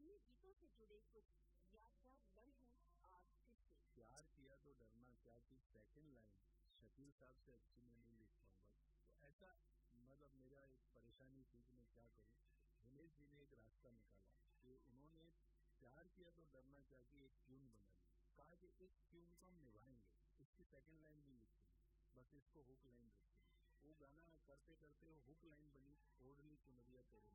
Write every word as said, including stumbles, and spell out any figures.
फिल्मी गीतों से जुड़े कुछ यादगार लम्हे आज फिर से। प्यार किया तो डरना क्या की सेकंड लाइन शकील साहब से अच्छी मैं नहीं लिख पाऊंगा। तो ऐसा मतलब मेरा एक परेशानी थी कि मैं क्या करूं। हिमेश जी ने एक रास्ता निकाला कि उन्होंने प्यार किया तो डरना क्या की एक ट्यून बनाई। कहा कि इस ट्यून को हम निभाएंगे, इसकी सेकंड लाइन भी लिखेंगे, बस इसको हुक लाइन रखेंगे। वो गाना करते करते वो हुक लाइन बनी, ओढ़नी चुनरिया तेरे